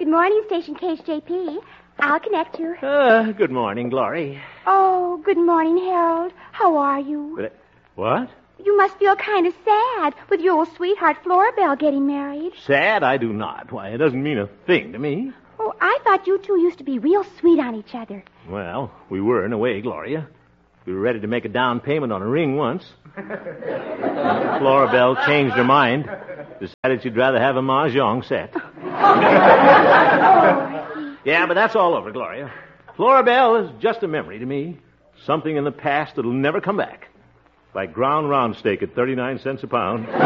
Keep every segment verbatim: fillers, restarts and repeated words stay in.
Good morning, Station K H J P. I'll connect you. Uh, good morning, Glory. Oh, good morning, Harold. How are you? But, what? You must feel kind of sad with your old sweetheart, Florabelle, getting married. Sad? I do not. Why, it doesn't mean a thing to me. Oh, I thought you two used to be real sweet on each other. Well, we were in a way, Gloria. We were ready to make a down payment on a ring once. Florabelle changed her mind. Decided she'd rather have a mahjong set. Yeah, but that's all over, Gloria. Florabelle is just a memory to me. Something in the past that'll never come back. Like ground round steak at thirty-nine cents a pound. Oh,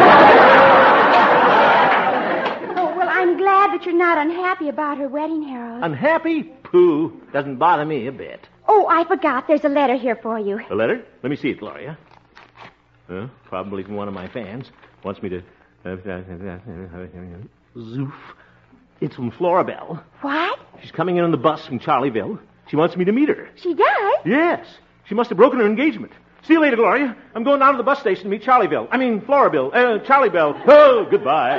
well, I'm glad that you're not unhappy about her wedding, Harold. Unhappy? Pooh. Doesn't bother me a bit. Oh, I forgot. There's a letter here for you. A letter? Let me see it, Gloria. Uh, probably from one of my fans. Wants me to... Zoof. It's from Florabelle. What? She's coming in on the bus from Charlieville. She wants me to meet her. She does? Yes. She must have broken her engagement. See you later, Gloria. I'm going down to the bus station to meet Charlieville. I mean, Florabelle. Uh, Charlieville. Oh, goodbye.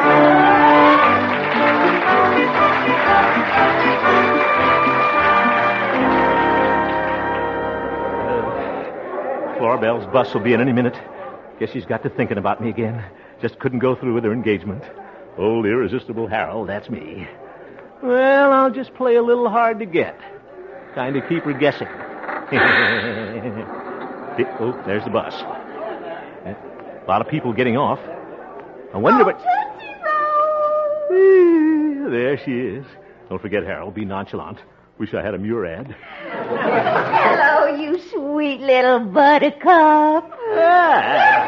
Uh, Florabelle's bus will be in any minute. Guess she's got to thinking about me again. Just couldn't go through with her engagement. Old irresistible Harold, that's me. Well, I'll just play a little hard to get. Kind of keep her guessing. Oh, there's the bus. A lot of people getting off. I wonder oh, what... Tootsie Roll! There she is. Don't forget, Harold. Be nonchalant. Wish I had a Murad. Hello, you sweet little buttercup. Ah.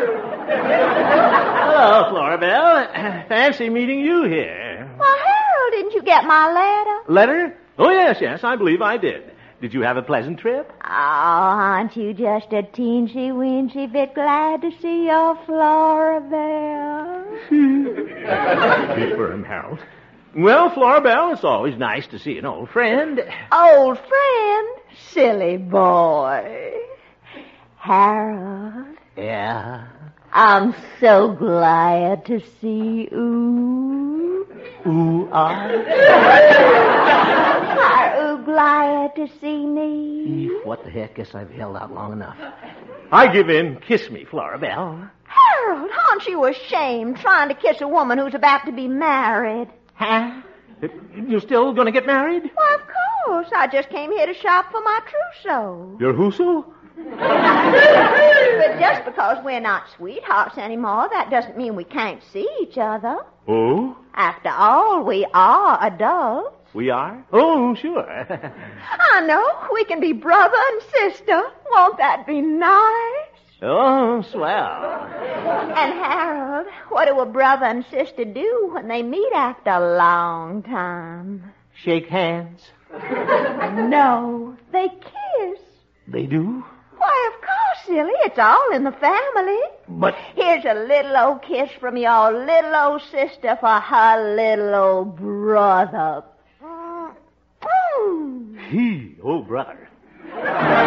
Hello, Florabelle. Fancy meeting you here. Well, Harold, didn't you get my letter? Letter? Oh, yes, yes. I believe I did. Did you have a pleasant trip? Oh, aren't you just a teensy-weensy bit glad to see your Florabelle? Confirm, Harold. Well, Florabelle, it's always nice to see an old friend. Old friend? Silly boy. Harold. Yeah? I'm so glad to see you. Ooh, ah. Are you glad to see me? What the heck? Guess I've held out long enough. I give in. Kiss me, Florabelle. Harold, aren't you ashamed trying to kiss a woman who's about to be married? Huh? You're still going to get married? Well, of course. I just came here to shop for my trousseau. Your whoso? But just because we're not sweethearts anymore, that doesn't mean we can't see each other. Oh? After all, we are adults. We are? Oh, sure. I know. We can be brother and sister. Won't that be nice? Oh, swell. And Harold, what do a brother and sister do when they meet after a long time? Shake hands. No, they kiss. They do? Why, of course, silly. It's all in the family. But... Here's a little old kiss from your little old sister for her little old brother. He, oh, brother.